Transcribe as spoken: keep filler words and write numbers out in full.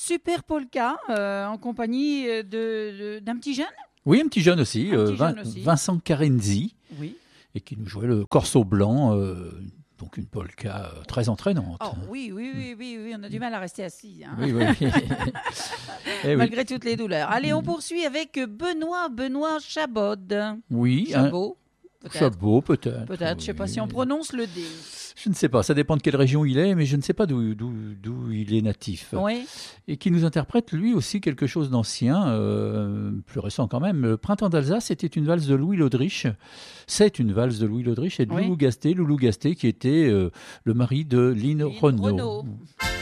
super polka euh, en compagnie de, de- d'un petit jeune. Oui, un petit jeune aussi, Un euh, petit Vin- jeune aussi. Vincent Carenzi, Oui. et qui nous jouait le Corso Blanc, euh, donc une polka euh, très entraînante. Oh oui, oui, oui, oui, oui, on a du mal à rester assis, hein, Oui, oui, oui. Eh oui. malgré toutes les douleurs. Allez, on poursuit avec Benoît, Benoît Chabot. Oui, un Chabot, peut-être. Chabot peut-être. Peut-être, je ne sais pas oui. si on prononce le D. Je ne sais pas, ça dépend de quelle région il est, mais je ne sais pas d'où, d'où, d'où il est natif. Oui. Et qui nous interprète lui aussi quelque chose d'ancien, euh, plus récent quand même. Le Printemps d'Alsace, c'était une valse de Louis Laudrich. C'est une valse de Louis Laudrich et de Oui. Loulou Gasté. Loulou Gasté qui était euh, le mari de Lynn Lynn Renaud. Renaud.